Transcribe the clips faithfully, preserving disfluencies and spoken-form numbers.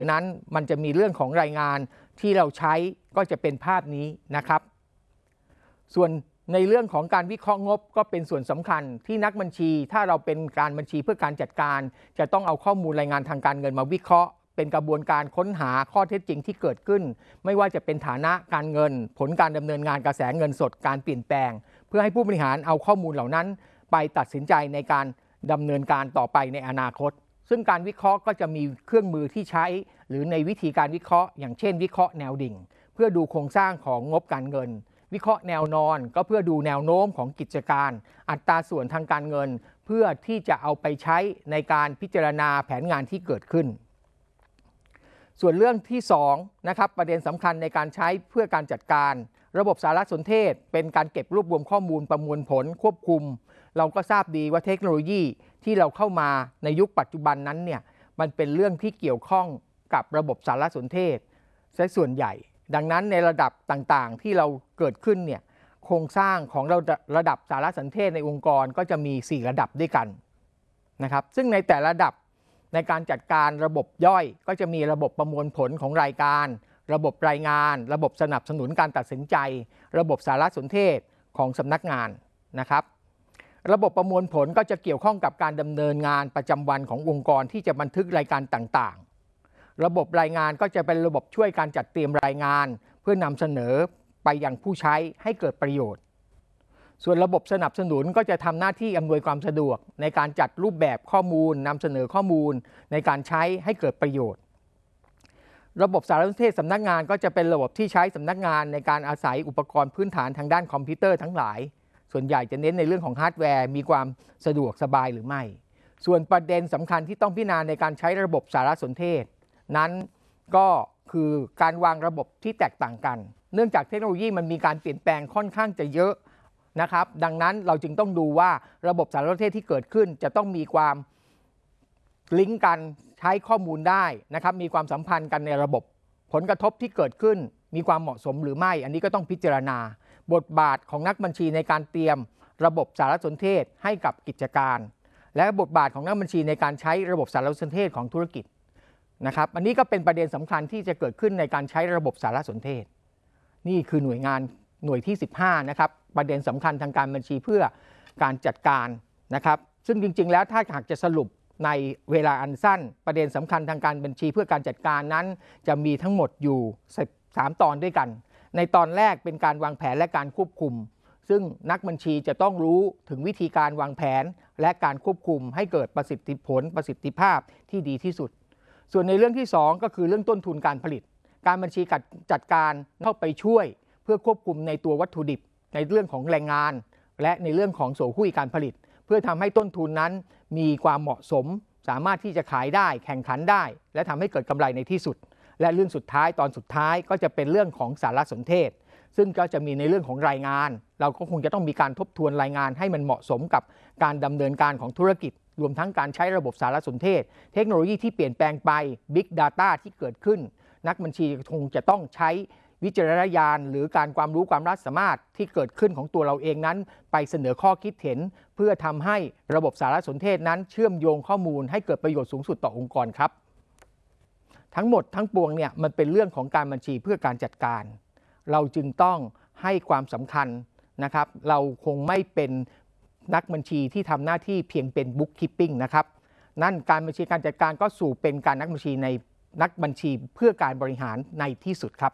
นั้นมันจะมีเรื่องของรายงานที่เราใช้ก็จะเป็นภาพนี้นะครับส่วนในเรื่องของการวิเคราะห์งบก็เป็นส่วนสำคัญที่นักบัญชีถ้าเราเป็นการบัญชีเพื่อการจัดการจะต้องเอาข้อมูลรายงานทางการเงินมาวิเคราะห์เป็นกระบวนการค้นหาข้อเท็จจริงที่เกิดขึ้นไม่ว่าจะเป็นฐานะการเงินผลการดำเนินงานกระแสเงินสดการเปลี่ยนแปลงเพื่อให้ผู้บริหารเอาข้อมูลเหล่านั้นไปตัดสินใจในการดำเนินการต่อไปในอนาคตซึ่งการวิเคราะห์ก็จะมีเครื่องมือที่ใช้หรือในวิธีการวิเคราะห์อย่างเช่นวิเคราะห์แนวดิ่งเพื่อดูโครงสร้างของงบการเงินวิเคราะห์แนวนอนก็เพื่อดูแนวโน้มของกิจการอัตราส่วนทางการเงินเพื่อที่จะเอาไปใช้ในการพิจารณาแผนงานที่เกิดขึ้นส่วนเรื่องที่สองนะครับประเด็นสำคัญในการใช้เพื่อการจัดการระบบสารสนเทศเป็นการเก็บรวบรวมข้อมูลประมวลผลควบคุมเราก็ทราบดีว่าเทคโนโลยีที่เราเข้ามาในยุคปัจจุบันนั้นเนี่ยมันเป็นเรื่องที่เกี่ยวข้องกับระบบสารสนเทศซะส่วนใหญ่ดังนั้นในระดับต่างๆที่เราเกิดขึ้นเนี่ยโครงสร้างของเราระดับสารสนเทศในองค์กรก็จะมีสี่ระดับด้วยกันนะครับซึ่งในแต่ละระดับในการจัดการระบบย่อยก็จะมีระบบประมวลผลของรายการระบบรายงานระบบสนับสนุนการตัดสินใจระบบสารสนเทศของสำนักงานนะครับระบบประมวลผลก็จะเกี่ยวข้องกับการดำเนินงานประจำวันขององค์กรที่จะบันทึกรายการต่างๆระบบรายงานก็จะเป็นระบบช่วยการจัดเตรียมรายงานเพื่อนำเสนอไปยังผู้ใช้ให้เกิดประโยชน์ส่วนระบบสนับสนุนก็จะทำหน้าที่อำนวยความสะดวกในการจัดรูปแบบข้อมูลนำเสนอข้อมูลในการใช้ให้เกิดประโยชน์ระบบสารสนเทศสำนักงานก็จะเป็นระบบที่ใช้สำนักงานในการอาศัยอุปกรณ์พื้นฐานทางด้านคอมพิวเตอร์ทั้งหลายส่วนใหญ่จะเน้นในเรื่องของฮาร์ดแวร์มีความสะดวกสบายหรือไม่ส่วนประเด็นสำคัญที่ต้องพิจารณาในการใช้ระบบสารสนเทศนั้นก็คือการวางระบบที่แตกต่างกันเนื่องจากเทคโนโลยีมันมีการเปลี่ยนแปลงค่อนข้างจะเยอะนะครับดังนั้นเราจึงต้องดูว่าระบบสารสนเทศที่เกิดขึ้นจะต้องมีความลิงก์กันใช้ข้อมูลได้นะครับมีความสัมพันธ์กันในระบบผลกระทบที่เกิดขึ้นมีความเหมาะสมหรือไม่อันนี้ก็ต้องพิจารณาบทบาทของนักบัญชีในการเตรียมระบบสารสนเทศให้กับกิจการและบทบาทของนักบัญชีในการใช้ระบบสารสนเทศของธุรกิจนะครับอันนี้ก็เป็นประเด็นสำคัญที่จะเกิดขึ้นในการใช้ระบบสารสนเทศนี่คือหน่วยงานหน่วยที่สิบห้านะครับประเด็นสำคัญทางการบัญชีเพื่อการจัดการนะครับซึ่งจริงๆแล้วถ้าหากจะสรุปในเวลาอันสั้นประเด็นสำคัญทางการบัญชีเพื่อการจัดการนั้นจะมีทั้งหมดอยู่สามตอนด้วยกันในตอนแรกเป็นการวางแผนและการควบคุมซึ่งนักบัญชีจะต้องรู้ถึงวิธีการวางแผนและการควบคุมให้เกิดประสิทธิผลประสิทธิภาพที่ดีที่สุดส่วนในเรื่องที่สองก็คือเรื่องต้นทุนการผลิตการบัญชีจัดการเข้าไปช่วยเพื่อควบคุมในตัววัตถุดิบในเรื่องของแรงงานและในเรื่องของโซ่หุ้ยการผลิตเพื่อทำให้ต้นทุนนั้นมีความเหมาะสมสามารถที่จะขายได้แข่งขันได้และทำให้เกิดกำไรในที่สุดและเรื่องสุดท้ายตอนสุดท้ายก็จะเป็นเรื่องของสารสนเทศซึ่งก็จะมีในเรื่องของรายงานเราก็คงจะต้องมีการทบทวนรายงานให้มันเหมาะสมกับการดำเนินการของธุรกิจรวมทั้งการใช้ระบบสารสนเทศเทคโนโลยีที่เปลี่ยนแปลงไป Big Data ที่เกิดขึ้นนักบัญชีคงจะต้องใช้วิจารณญาณหรือการความรู้ความสามารถที่เกิดขึ้นของตัวเราเองนั้นไปเสนอข้อคิดเห็นเพื่อทำให้ระบบสารสนเทศนั้นเชื่อมโยงข้อมูลให้เกิดประโยชน์สูงสุดต่อองค์กรครับทั้งหมดทั้งปวงเนี่ยมันเป็นเรื่องของการบัญชีเพื่อการจัดการเราจึงต้องให้ความสำคัญนะครับเราคงไม่เป็นนักบัญชีที่ทำหน้าที่เพียงเป็นบุ๊กคีปปิ้งนะครับนั่นการบัญชีการจัดการก็สู่เป็นการนักบัญชีในนักบัญชีเพื่อการบริหารในที่สุดครับ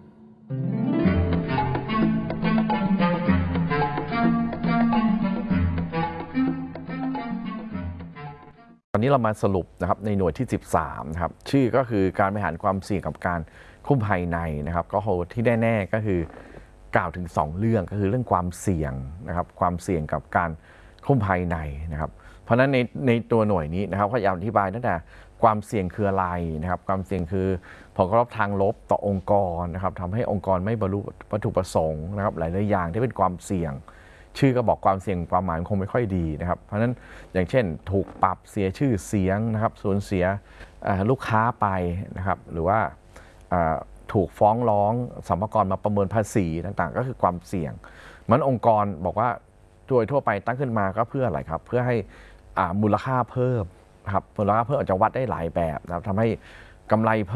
ตอนนี้เรามาสรุปนะครับในหน่วยที่สิบสามนะครับชื่อก็คือการบริหารความเสี่ยงกับการควบคุมภายในนะครับก็ที่แน่ๆก็คือกล่าวถึงสองเรื่องก็คือเรื่องความเสี่ยงนะครับความเสี่ยงกับการควบคุมภายในนะครับเพราะฉะนั้นในในตัวหน่วยนี้นะครับพยายามอธิบายตั้งแต่ความเสี่ยงคืออะไรนะครับความเสี่ยงคือผลกระทบทางลบต่อองค์กรนะครับทำให้องค์กรไม่บรรลุวัตถุประสงค์นะครับหลายๆอย่างที่เป็นความเสี่ยงชื่อก็บอกความเสี่ยงความหมายคงไม่ค่อยดีนะครับเพราะฉะนั้นอย่างเช่นถูกปรับเสียชื่อเสียงนะครับสูญเสียลูกค้าไปนะครับหรือว่าถูกฟ้องร้องสรรพากรมาประเมินภาษีต่างๆก็คือความเสี่ยงมันองค์กรบอกว่าโดยทั่วไปตั้งขึ้นมาก็เพื่ออะไรครับเพื่อให้มูลค่าเพิ่มนะครับมูลค่าเพิ่มอาจจะวัดได้หลายแบบนะครับทำให้กำไรเพิ่ม